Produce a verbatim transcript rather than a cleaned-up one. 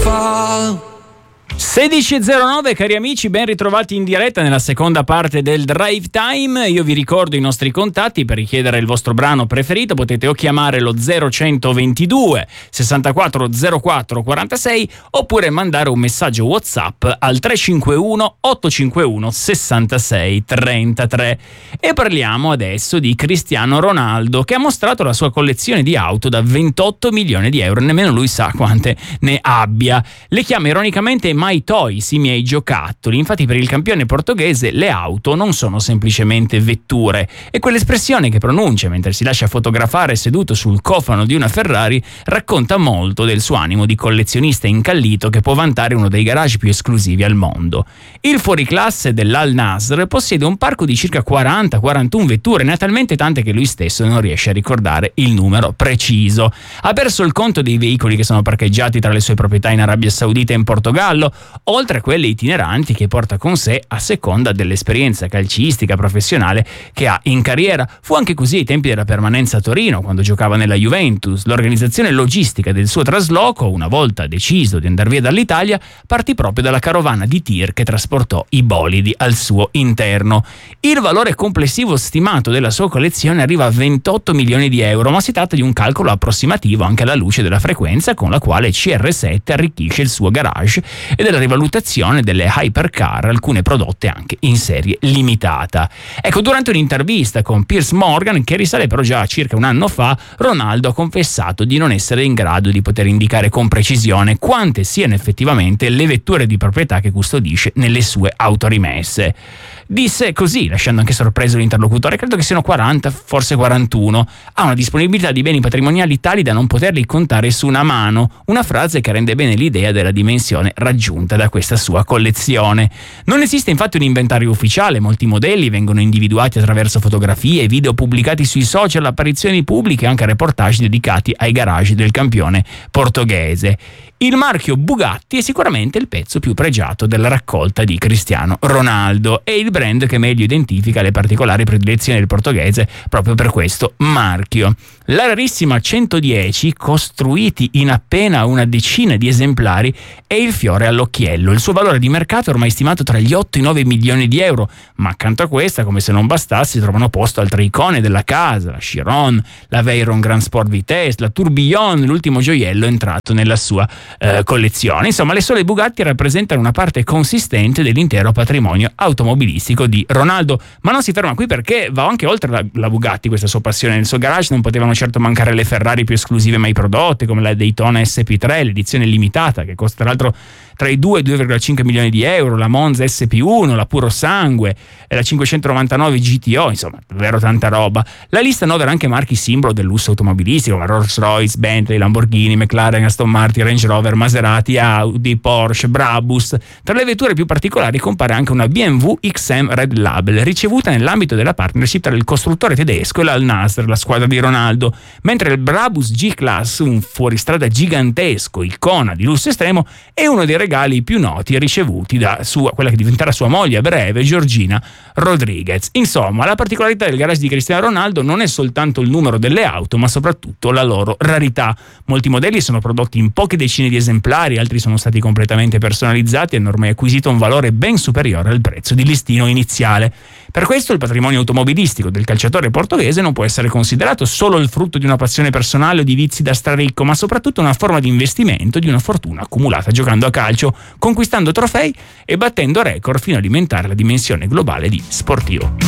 fall. sedici e zero nove, cari amici, ben ritrovati in diretta nella seconda parte del Drive Time. Io vi ricordo i nostri contatti: per richiedere il vostro brano preferito potete o chiamare lo zero centoventidue sessantaquattro zero quattro quarantasei oppure mandare un messaggio WhatsApp al tre cinque uno otto cinque uno sessantasei trentatré. E parliamo adesso di Cristiano Ronaldo, che ha mostrato la sua collezione di auto da ventotto milioni di euro. Nemmeno lui sa quante ne abbia. Le chiama ironicamente My Toys, i miei giocattoli. Infatti per il campione portoghese le auto non sono semplicemente vetture, e quell'espressione che pronuncia mentre si lascia fotografare seduto sul cofano di una Ferrari racconta molto del suo animo di collezionista incallito che può vantare uno dei garage più esclusivi al mondo. Il fuoriclasse dell'Al Nasr possiede un parco di circa quaranta quarantuno vetture, ne ha talmente tante che lui stesso non riesce a ricordare il numero preciso. Ha perso il conto dei veicoli che sono parcheggiati tra le sue proprietà in Arabia Saudita e in Portogallo, oltre a quelle itineranti che porta con sé a seconda dell'esperienza calcistica professionale che ha in carriera. Fu anche così ai tempi della permanenza a Torino, quando giocava nella Juventus. L'organizzazione logistica del suo trasloco, una volta deciso di andar via dall'Italia, partì proprio dalla carovana di tir che trasportò i bolidi al suo interno. Il valore complessivo stimato della sua collezione arriva a ventotto milioni di euro, ma si tratta di un calcolo approssimativo anche alla luce della frequenza con la quale C R sette arricchisce il suo garage e della rivalutazione delle hypercar, alcune prodotte anche in serie limitata. Ecco, durante un'intervista con Piers Morgan, che risale però già a circa un anno fa, Ronaldo ha confessato di non essere in grado di poter indicare con precisione quante siano effettivamente le vetture di proprietà che custodisce nelle sue auto rimesse. Disse così, lasciando anche sorpreso l'interlocutore: credo che siano quaranta, forse quarantuno. Ha una disponibilità di beni patrimoniali tali da non poterli contare su una mano, una frase che rende bene l'idea della dimensione raggiunta da questa sua collezione. Non esiste infatti un inventario ufficiale, molti modelli vengono individuati attraverso fotografie e video pubblicati sui social, apparizioni pubbliche e anche reportage dedicati ai garage del campione portoghese. Il marchio Bugatti è sicuramente il pezzo più pregiato della raccolta di Cristiano Ronaldo, e il brand che meglio identifica le particolari predilezioni del portoghese proprio per questo marchio. La rarissima centodieci, costruiti in appena una decina di esemplari, è il fiore all'occhiello. Il suo valore di mercato è ormai stimato tra gli otto e i nove milioni di euro, ma accanto a questa, come se non bastasse, trovano posto altre icone della casa: la Chiron, la Veyron Grand Sport Vitesse, la Tourbillon, l'ultimo gioiello entrato nella sua eh, collezione. Insomma, le sole Bugatti rappresentano una parte consistente dell'intero patrimonio automobilistico di Ronaldo, ma non si ferma qui, perché va anche oltre la, la Bugatti questa sua passione. Nel suo garage non potevano certo mancare le Ferrari più esclusive mai prodotte, come la Daytona S P tre, l'edizione limitata, che costa tra l'altro tra i due e i due virgola cinque milioni di euro, la Monza S P uno, la Puro Sangue e la cinquecentonovantanove G T O, insomma davvero tanta roba. La lista annovera anche marchi simbolo del lusso automobilistico come Rolls Royce, Bentley, Lamborghini, McLaren, Aston Martin, Range Rover, Maserati, Audi, Porsche, Brabus. Tra le vetture più particolari compare anche una B M W X M Red Label, ricevuta nell'ambito della partnership tra il costruttore tedesco e l'Al Nasr, la squadra di Ronaldo, mentre il Brabus G-Class, un fuoristrada gigantesco, icona di lusso estremo, è uno dei regali più noti ricevuti da sua, quella che diventerà sua moglie a breve, Georgina Rodriguez. Insomma, la particolarità del garage di Cristiano Ronaldo non è soltanto il numero delle auto, ma soprattutto la loro rarità. Molti modelli sono prodotti in poche decine di esemplari, altri sono stati completamente personalizzati e hanno ormai acquisito un valore ben superiore al prezzo di listino iniziale. Per questo il patrimonio automobilistico del calciatore portoghese non può essere considerato solo il frutto di una passione personale o di vizi da straricco, ma soprattutto una forma di investimento di una fortuna accumulata giocando a calcio, conquistando trofei e battendo record fino a alimentare la dimensione globale di sportivo.